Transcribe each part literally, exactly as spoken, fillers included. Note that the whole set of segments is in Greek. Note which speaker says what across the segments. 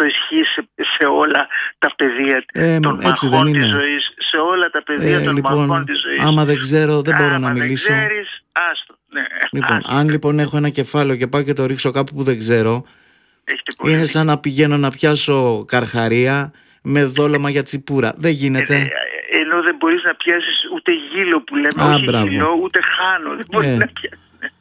Speaker 1: αυτό ισχύει σε, σε όλα τα πεδία
Speaker 2: ε,
Speaker 1: των μαχών της ζωής, σε όλα τα πεδία
Speaker 2: ε,
Speaker 1: των
Speaker 2: λοιπόν,
Speaker 1: μαχών της ζωής.
Speaker 2: Άμα δεν ξέρω, δεν μπορώ
Speaker 1: άμα
Speaker 2: να μιλήσω.
Speaker 1: Αν δεν ξέρεις, άστο. Ναι,
Speaker 2: λοιπόν,
Speaker 1: άστο.
Speaker 2: αν λοιπόν έχω ένα κεφάλαιο και πάω και το ρίξω κάπου που δεν ξέρω, είναι σαν να πηγαίνω να πιάσω καρχαρία με δόλωμα για τσιπούρα. Δεν γίνεται.
Speaker 1: Ε, ενώ δεν μπορείς να πιάσεις ούτε γύλο που λέμε,
Speaker 2: Α,
Speaker 1: όχι
Speaker 2: μπράβο.
Speaker 1: γύλο, ούτε χάνο. Δεν μπορείς
Speaker 2: ε.
Speaker 1: να πιάσεις.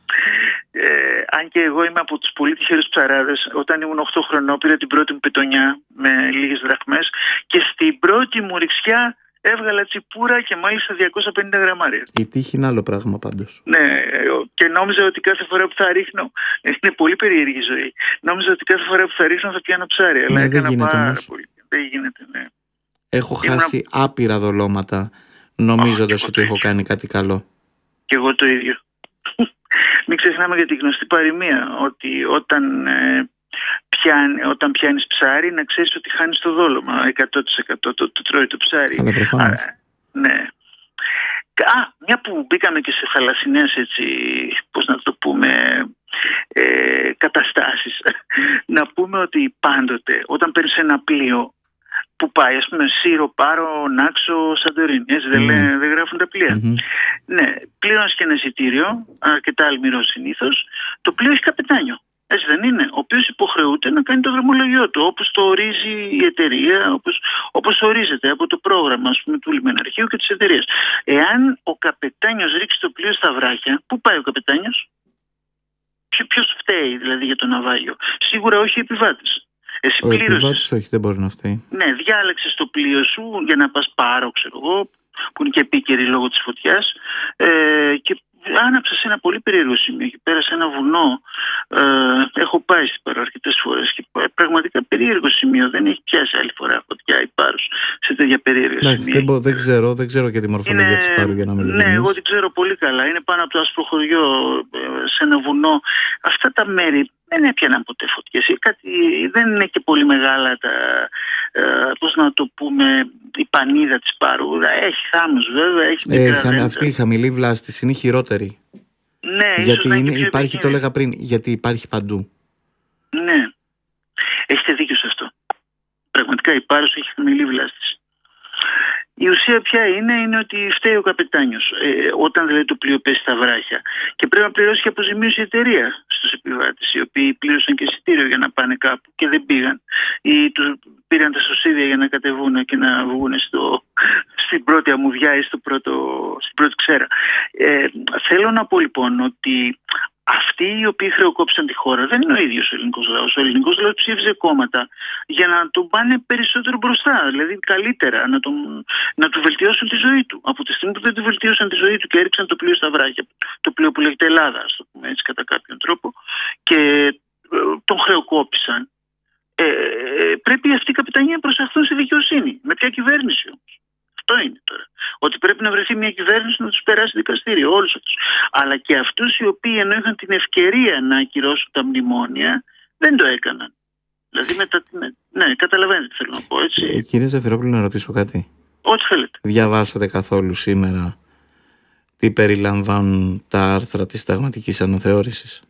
Speaker 1: Ε, αν και εγώ είμαι από τους πολύ τυχερούς ψαράδες, όταν ήμουν οκτώ χρονών πήρα την πρώτη μου πετονιά με λίγες δραχμές και στην πρώτη μου ριξιά έβγαλα τσιπούρα και μάλιστα διακόσια πενήντα γραμμάρια.
Speaker 2: Η τύχη είναι άλλο πράγμα πάντως.
Speaker 1: Ναι, και νόμιζα ότι κάθε φορά που θα ρίχνω, είναι πολύ περίεργη η ζωή, νόμιζα ότι κάθε φορά που θα ρίχνω θα πιάνω ψάρι, αλλά
Speaker 2: ναι,
Speaker 1: έκανα
Speaker 2: δεν γίνεται
Speaker 1: πάρα
Speaker 2: όμως.
Speaker 1: πολύ. Δεν γίνεται, ναι.
Speaker 2: Έχω
Speaker 1: Ήμουν...
Speaker 2: χάσει άπειρα δολώματα νομίζοντας oh, ότι έχω κάνει κάτι καλό.
Speaker 1: Και εγώ το ίδιο. Μην ξεχνάμε για τη γνωστή παροιμία ότι όταν, ε, πιάνει, όταν πιάνεις ψάρι να ξέρεις ότι χάνεις το δόλωμα. εκατό τοις εκατό το, το τρώει το ψάρι.
Speaker 2: Αλλά προφανώς.
Speaker 1: Α, ναι. Α, μια που μπήκαμε και σε θαλασσινές, έτσι, πώς να το πούμε, ε, καταστάσεις, να πούμε ότι πάντοτε όταν παίρνεις ένα πλοίο που πάει, ας πούμε, Σύρο, Πάρο, Νάξο, Σαντορίνη, έτσι δεν, mm. λένε, δεν γράφουν τα πλοία. Mm-hmm. Ναι, πλήρωνες και ένα εισιτήριο, αρκετά αλμυρό συνήθως, το πλοίο έχει καπετάνιο, έτσι δεν είναι, ο οποίος υποχρεούται να κάνει το δρομολογιό του, όπως το ορίζει η εταιρεία, όπως, όπως ορίζεται από το πρόγραμμα, ας πούμε, του λιμεναρχείου και της εταιρείας. Εάν ο καπετάνιος ρίξει το πλοίο στα βράχια, πού πάει ο καπετάνιος? Ποιος φταίει δηλαδή για το ναυάγιο? Σίγουρα όχι οι επιβάτες. Εσύ
Speaker 2: ο
Speaker 1: πλήρωσες...
Speaker 2: επιβάτης όχι, δεν μπορεί να φταίει.
Speaker 1: Ναι, διάλεξες το πλοίο σου για να πας Πάρο, ξέρω εγώ, που είναι και επίκαιρη λόγω της φωτιάς, ε, και άναψες ένα πολύ περίεργο σημείο. Εκεί πέρα σε ένα βουνό, ε, έχω πάει στην Πάρο αρκετές φορές και πραγματικά περίεργο σημείο. Δεν έχει πιάσει άλλη φορά φωτιά η Πάρος σε τέτοια περίεργα σημεία.
Speaker 2: Δεν, μπο, δεν ξέρω, δεν ξέρω και τη μορφολογία είναι... της Πάρου για να μιλήσω.
Speaker 1: Ναι, εγώ την ξέρω πολύ καλά. Είναι πάνω από το άσπρο χωριό, σε ένα βουνό. Αυτά τα μέρη δεν έπιαναν ποτέ φωτιές. Κάτι, δεν είναι και πολύ μεγάλα τα, ε, πώς να το πούμε, η πανίδα της Πάρου. Έχει θάμνους βέβαια, έχει μικρά
Speaker 2: ε, αυτή η χαμηλή βλάστηση είναι χειρότερη.
Speaker 1: Ναι,
Speaker 2: γιατί
Speaker 1: είναι,
Speaker 2: είναι, υπάρχει, το έλεγα πριν, γιατί υπάρχει παντού.
Speaker 1: Ναι, έχετε δίκιο σε αυτό. Πραγματικά η Πάρος έχει χαμηλή βλάστηση. Η ουσία ποια είναι, είναι ότι φταίει ο καπετάνιος, ε, όταν δηλαδή το πλοίο πέσει στα βράχια. Και πρέπει να πληρώσει και αποζημίωση η εταιρεία στους επιβάτες, οι οποίοι πλήρωσαν και εισιτήριο για να πάνε κάπου και δεν πήγαν. Ή τους πήραν τα σωσίδια για να κατεβούν και να βγουν στο, στην πρώτη αμμουδιά ή στο πρώτο, στην πρώτη ξέρα. Ε, θέλω να πω λοιπόν ότι αυτοί οι οποίοι χρεοκόπησαν τη χώρα δεν είναι ο ίδιος ο ελληνικός λαός. Ο ελληνικός λαός ψήφιζε κόμματα για να τον πάνε περισσότερο μπροστά, δηλαδή καλύτερα, να, τον, να του βελτιώσουν τη ζωή του. Από τη στιγμή που δεν του βελτίωσαν τη ζωή του και έριξαν το πλοίο στα βράχια, το πλοίο που λέγεται Ελλάδα, ας το πούμε έτσι κατά κάποιον τρόπο, και ε, τον χρεοκόπησαν, ε, ε, πρέπει αυτοί οι καπετανοί να προσαχθούν στη δικαιοσύνη. Με ποια κυβέρνηση όμως? Αυτό είναι τώρα. Ότι πρέπει να βρεθεί μια κυβέρνηση να τους περάσει δικαστήριο, όλους αυτούς. Αλλά και αυτούς οι οποίοι ενώ είχαν την ευκαιρία να ακυρώσουν τα μνημόνια, δεν το έκαναν. Δηλαδή μετά. Ναι, καταλαβαίνετε τι θέλω να πω, έτσι.
Speaker 2: Ε, κύριε Ζαφυρόπουλο, να ρωτήσω κάτι.
Speaker 1: Ό,τι θέλετε.
Speaker 2: Διαβάσατε καθόλου σήμερα τι περιλαμβάνουν τα άρθρα της συνταγματικής αναθεώρησης?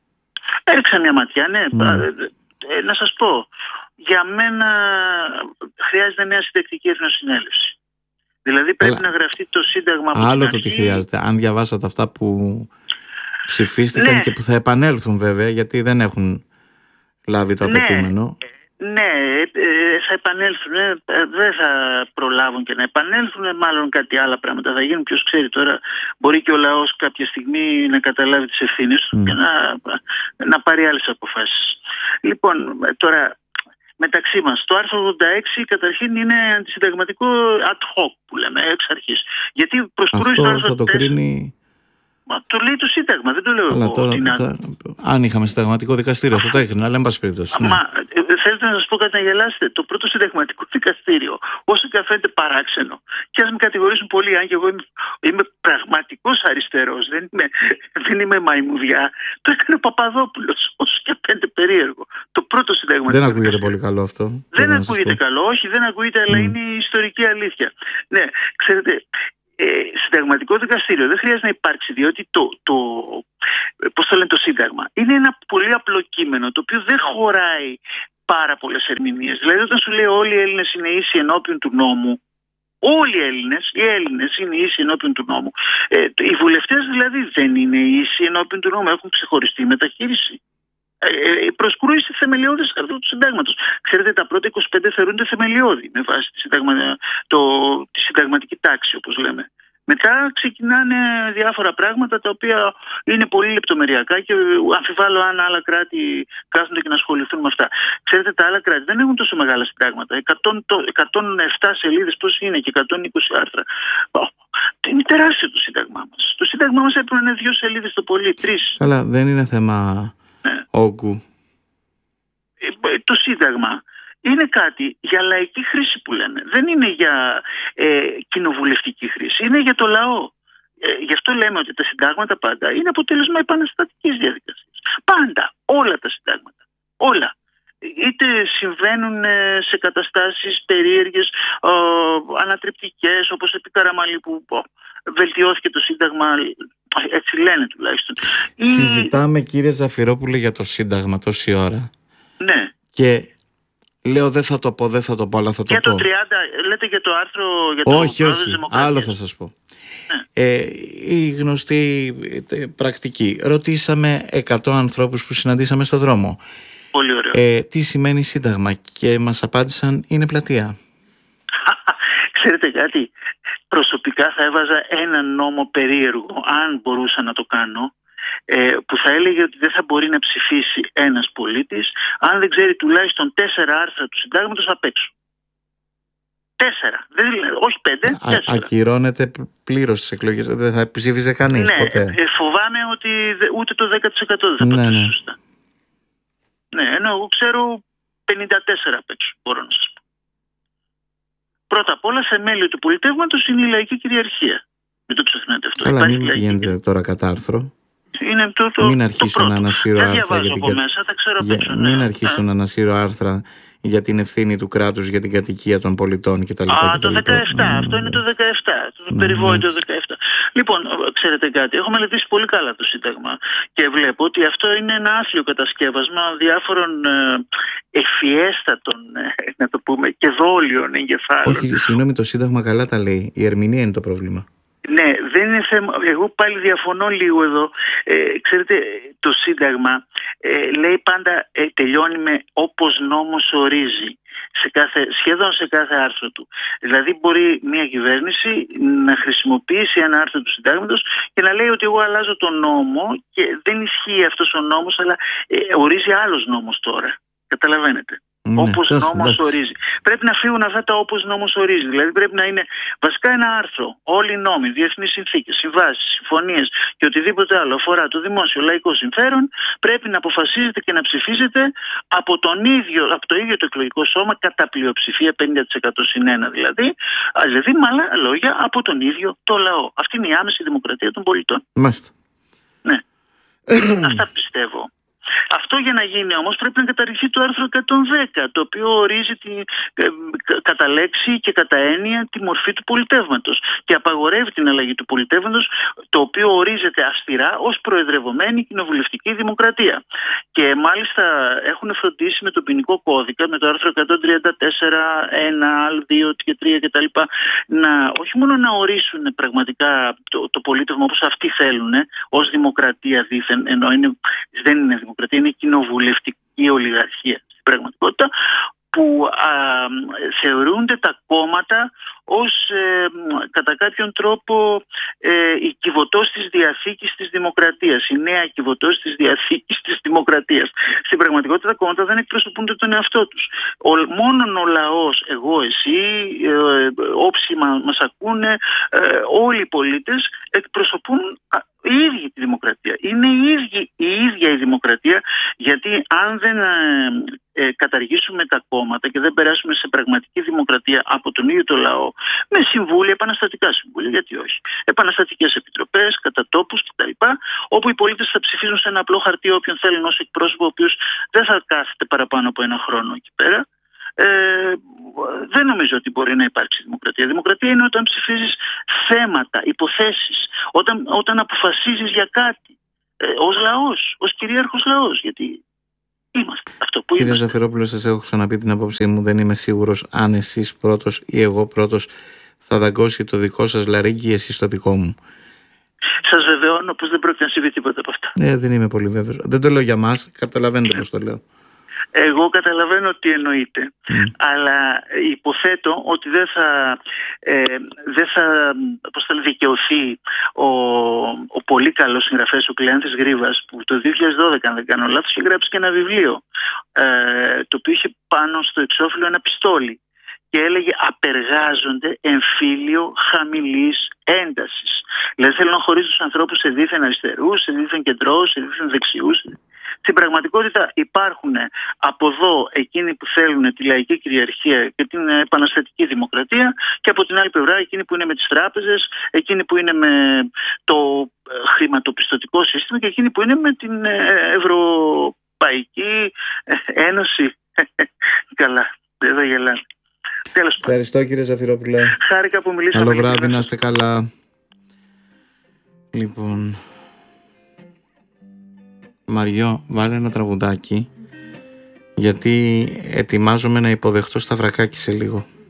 Speaker 1: Έριξα μια ματιά, ναι.
Speaker 2: Mm.
Speaker 1: Ε, να σας πω. Για μένα χρειάζεται νέα συντακτική εθνοσυνέλευση. Δηλαδή πρέπει Αλλά... να γραφτεί το Σύνταγμα από
Speaker 2: Άλλο
Speaker 1: την
Speaker 2: το τι χρειάζεται. Αν διαβάσατε αυτά που ψηφίστηκαν, ναι, και που θα επανέλθουν βέβαια, γιατί δεν έχουν λάβει το απαιτούμενο.
Speaker 1: Ναι, ναι, θα επανέλθουν. Δεν θα προλάβουν και να επανέλθουν. Μάλλον κάτι άλλα πράγματα θα γίνουν. Ποιος ξέρει τώρα, μπορεί και ο λαός κάποια στιγμή να καταλάβει τις ευθύνες του mm. και να, να πάρει άλλες αποφάσεις. Λοιπόν, τώρα... Μεταξύ μας, το άρθρο ογδόντα έξι καταρχήν είναι αντισυνταγματικό ad hoc που λέμε εξ αρχής. Γιατί προσκρούει στο άρθρο
Speaker 2: θα το κρίνει...
Speaker 1: Μα το λέει το Σύνταγμα, δεν το λέω
Speaker 2: αλλά
Speaker 1: εγώ.
Speaker 2: Τώρα,
Speaker 1: είναι...
Speaker 2: θα... Αν είχαμε συνταγματικό δικαστήριο θα το έκρινα, αλλά εν πάση περιπτώσει. Ναι.
Speaker 1: Μα θέλετε να σας πω κάτι να γελάσετε? Το πρώτο συνταγματικό δικαστήριο, όσο και αν φαίνεται παράξενο, και ας με κατηγορήσουν πολλοί, αν και εγώ είμαι, είμαι πραγματικός αριστερός, δεν είμαι, δεν είμαι μαϊμουδιά, το έκανε ο Παπαδόπουλος, όσο και αν φαίνεται περίεργο. Το πρώτο συνταγματικό.
Speaker 2: Δεν ακούγεται πολύ καλό αυτό.
Speaker 1: Δεν ακούγεται καλό, όχι, δεν ακούγεται, αλλά mm. είναι η ιστορική αλήθεια. Ναι, ξέρετε. Ε, συνταγματικό δικαστήριο δεν χρειάζεται να υπάρξει, διότι το, το, πώς το λένε, το Σύνταγμα είναι ένα πολύ απλό κείμενο το οποίο δεν χωράει πάρα πολλές ερμηνείες. Δηλαδή, όταν σου λέει όλοι οι Έλληνες είναι ίσοι ενώπιον του νόμου, όλοι οι Έλληνες, οι Έλληνες είναι ίσοι ενώπιον του νόμου. Ε, οι βουλευτές δηλαδή δεν είναι ίσοι ενώπιον του νόμου, έχουν ξεχωριστή μεταχείριση. Ε, προσκρούει στη θεμελιώδης αυτού του συντάγματος. Ξέρετε, τα πρώτα είκοσι πέντε θεωρούνται θεμελιώδη με βάση τη, συνταγμα... το... τη συνταγματική τάξη, όπως λέμε. Μετά ξεκινάνε διάφορα πράγματα τα οποία είναι πολύ λεπτομεριακά και αμφιβάλλω αν άλλα κράτη κάθονται και να ασχοληθούν με αυτά. Ξέρετε, τα άλλα κράτη δεν έχουν τόσο μεγάλα συντάγματα. εκατόν επτά σελίδες, πώς είναι, και εκατόν είκοσι άρθρα. Είναι τεράστιο το σύνταγμά μας. Το σύνταγμά μας έπρεπε να είναι δύο σελίδες το πολύ, τρεις.
Speaker 2: Αλλά δεν είναι θέμα ναι. όγκου.
Speaker 1: Ε, το σύνταγμα είναι κάτι για λαϊκή χρήση που λέμε. Δεν είναι για ε, κοινοβουλευτική χρήση. Είναι για το λαό. Ε, γι' αυτό λέμε ότι τα συντάγματα πάντα είναι αποτέλεσμα επαναστατικής διαδικασίας. Πάντα. Όλα τα συντάγματα. Όλα. Είτε συμβαίνουν σε καταστάσεις περίεργες, ε, ανατρεπτικές, όπως επί Καραμαλή που ε, βελτιώθηκε το σύνταγμα. Έτσι λένε τουλάχιστον.
Speaker 2: Συζητάμε, ή... κύριε Ζαφυρόπουλε, για το σύνταγμα τόση ώρα.
Speaker 1: Ναι.
Speaker 2: Και λέω δεν θα το πω, δεν θα το πω, αλλά θα το
Speaker 1: για
Speaker 2: πω.
Speaker 1: Για το τριάντα, λέτε για το άρθρο για το
Speaker 2: όχι, όχι, άλλο θα σας πω. Ναι. Ε, η γνωστή ε, πρακτική. Ρωτήσαμε εκατό ανθρώπους που συναντήσαμε στο δρόμο.
Speaker 1: Πολύ ωραίο.
Speaker 2: Ε, τι σημαίνει σύνταγμα και μας απάντησαν είναι πλατεία.
Speaker 1: Ξέρετε κάτι, προσωπικά θα έβαζα ένα νόμο περίεργο, αν μπορούσα να το κάνω, που θα έλεγε ότι δεν θα μπορεί να ψηφίσει ένας πολίτης αν δεν ξέρει τουλάχιστον τέσσερα άρθρα του συντάγματος απ' έξω. Τέσσερα, δεν, όχι πέντε,
Speaker 2: Α,
Speaker 1: τέσσερα.
Speaker 2: Ακυρώνεται πλήρως τις εκλογές, δεν θα ψήφιζε κανείς
Speaker 1: ναι,
Speaker 2: ποτέ.
Speaker 1: Ε, φοβάμαι ότι ούτε το δέκα τοις εκατό δεν θα ναι, ναι. σωστά. Ναι, ενώ εγώ ξέρω πενήντα τέσσερα απ' έξω, μπορώ να σας πω. Πρώτα απ' όλα, θεμέλιο του πολιτεύματος είναι η λαϊκή κυριαρχία. Μην το ξεχνάτε αυτό.
Speaker 2: Αλλά μην πηγαίνετε τώρα κατά άρθρο.
Speaker 1: Είναι το, το,
Speaker 2: μην αρχίσω να ανασύρω
Speaker 1: δεν
Speaker 2: άρθρα
Speaker 1: για την... μέσα, τα ξέρω
Speaker 2: για...
Speaker 1: πέξω,
Speaker 2: μην
Speaker 1: ναι.
Speaker 2: αρχίσω να ανασύρω άρθρα για την ευθύνη του κράτους για την κατοικία των πολιτών κτλ.
Speaker 1: Α, το δεκαεπτά, mm. αυτό είναι το δεκαεπτά, το mm. περιβόητο δεκαεπτά. Λοιπόν, ξέρετε κάτι, έχω μελετήσει πολύ καλά το Σύνταγμα και βλέπω ότι αυτό είναι ένα άθλιο κατασκεύασμα διάφορων ε, ευφιέστατων, ε, να το πούμε, και δόλιων εγκεφάλων.
Speaker 2: Όχι, συγγνώμη, το Σύνταγμα καλά τα λέει, η ερμηνεία είναι το πρόβλημα.
Speaker 1: Ναι, δεν είναι θέμα. Εγώ πάλι διαφωνώ λίγο εδώ. Ε, ξέρετε, το Σύνταγμα ε, λέει πάντα, ε, τελειώνει με όπως νόμος ορίζει. Σε κάθε, σχεδόν σε κάθε άρθρο του. Δηλαδή μπορεί μια κυβέρνηση να χρησιμοποιήσει ένα άρθρο του συντάγματος και να λέει ότι εγώ αλλάζω τον νόμο και δεν ισχύει αυτός ο νόμος, αλλά ε, ορίζει άλλος νόμος τώρα. Καταλαβαίνετε. Ναι, όπως νόμος ναι. ορίζει. Πρέπει να φύγουν αυτά τα όπως νόμος ορίζει. Δηλαδή πρέπει να είναι βασικά ένα άρθρο. Όλοι οι νόμοι, διεθνείς συνθήκες, συμβάσεις, συμφωνίες και οτιδήποτε άλλο αφορά το δημόσιο λαϊκό συμφέρον πρέπει να αποφασίζεται και να ψηφίζεται από, τον ίδιο, από το ίδιο το εκλογικό σώμα κατά πλειοψηφία πενήντα τοις εκατό συν ένα δηλαδή. Δηλαδή με άλλα λόγια από τον ίδιο το λαό. Αυτή είναι η άμεση δημοκρατία των πολιτών.
Speaker 2: Μάλιστα.
Speaker 1: Ναι. Αυτά πιστεύω. Αυτό για να γίνει όμως πρέπει να καταργηθεί το άρθρο εκατόν δέκα, το οποίο ορίζει τη, ε, κατά λέξη και κατά έννοια τη μορφή του πολιτεύματος και απαγορεύει την αλλαγή του πολιτεύματος, το οποίο ορίζεται αυστηρά ως προεδρευομένη κοινοβουλευτική δημοκρατία. Και μάλιστα έχουν φροντίσει με τον ποινικό κώδικα, με το άρθρο εκατόν τριάντα τέσσερα, ένα, δύο και τρία κτλ. Να, όχι μόνο να ορίσουν πραγματικά το, το πολίτευμα όπως αυτοί θέλουν, ως δημοκρατία δήθεν, ενώ είναι, δεν είναι δημοκρατία. Είναι κοινοβουλευτική ολιγαρχία στην πραγματικότητα, που α, θεωρούνται τα κόμματα ως ε, κατά κάποιον τρόπο ε, η κυβωτός της διαθήκης της δημοκρατίας, η νέα κυβωτός της διαθήκης της δημοκρατίας. Στην πραγματικότητα τα κόμματα δεν εκπροσωπούνται τον εαυτό τους. Ο, μόνον ο λαός, εγώ, εσύ, ε, όψοι μα, μας ακούνε, ε, όλοι οι πολίτες εκπροσωπούν η ίδια τη δημοκρατία. Είναι η ίδια, η ίδια η δημοκρατία, γιατί αν δεν ε, ε, καταργήσουμε τα κόμματα και δεν περάσουμε σε πραγματική δημοκρατία από τον ίδιο το λαό, με συμβούλια, επαναστατικά συμβούλια, γιατί όχι, επαναστατικές επιτροπές, κατά τόπους κτλ., όπου οι πολίτες θα ψηφίζουν σε ένα απλό χαρτί όποιον θέλουν ως εκπρόσωπο, ο οποίος δεν θα κάθεται παραπάνω από ένα χρόνο εκεί πέρα. Ε, δεν νομίζω ότι μπορεί να υπάρξει δημοκρατία. Δημοκρατία είναι όταν ψηφίζεις θέματα, υποθέσεις, όταν, όταν αποφασίζεις για κάτι ε, ως λαός, ως κυρίαρχος λαός, γιατί είμαστε. Αυτό που
Speaker 2: Κύριε Ζαφυρόπουλε, σας έχω ξαναπεί την απόψη μου. Δεν είμαι σίγουρος αν εσείς πρώτος ή εγώ πρώτος θα δαγκώσει το δικό σας λαρύγγι ή εσείς το δικό μου.
Speaker 1: Σας βεβαιώνω πως δεν πρόκειται να συμβεί τίποτα από αυτά.
Speaker 2: Ναι, δεν είμαι πολύ βέβαιος. Δεν το λέω για μας, καταλαβαίνετε πώς το λέω.
Speaker 1: Εγώ καταλαβαίνω τι εννοείται, mm. αλλά υποθέτω ότι δεν θα, ε, δεν θα, πώς θα δικαιωθεί ο, ο πολύ καλός συγγραφέας ο Κλεάνθης Γρίβας, που το δύο χιλιάδες δώδεκα, αν δεν κάνω λάθος, είχε γράψει και ένα βιβλίο ε, το οποίο είχε πάνω στο εξώφυλλο ένα πιστόλι και έλεγε «Απεργάζονται εμφύλιο χαμηλής έντασης». Δηλαδή θέλω να χωρίσω τους ανθρώπους σε δίθεν αριστερούς, σε δίθεν κεντρώους, σε δίθεν δεξιούς. Στην πραγματικότητα υπάρχουν από εδώ εκείνοι που θέλουν τη λαϊκή κυριαρχία και την επαναστατική δημοκρατία και από την άλλη πλευρά εκείνοι που είναι με τις τράπεζες, εκείνοι που είναι με το χρηματοπιστωτικό σύστημα και εκείνοι που είναι με την Ευρωπαϊκή Ένωση. Καλά, εδώ γελάνε. Τέλος πάντων.
Speaker 2: Ευχαριστώ κύριε Ζαφυρόπουλε.
Speaker 1: Χάρηκα που μιλήσαμε.
Speaker 2: Καλό βράδυ, να είστε καλά. Λοιπόν, Μαριό, βάλε ένα τραγουδάκι, γιατί ετοιμάζομαι να υποδεχτώ Σταυρακάκη σε λίγο.